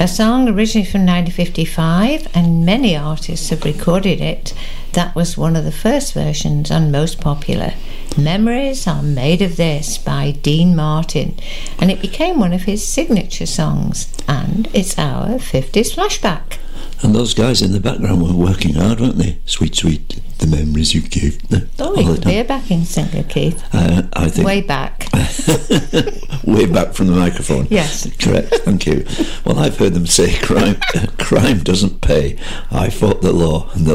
A song originally from 1955, and many artists have recorded it. That was one of the first versions and most popular. Memories Are Made of This by Dean Martin, and it became one of his signature songs, and it's our 50s flashback. And those guys in the background were working hard, weren't they? Sweet, sweet, the memories you gave. Oh, he could be a backing singer, Keith. I think way back. Way back from the microphone. Yes. Correct, thank you. Well, I've heard them say crime doesn't pay. I fought the law, and the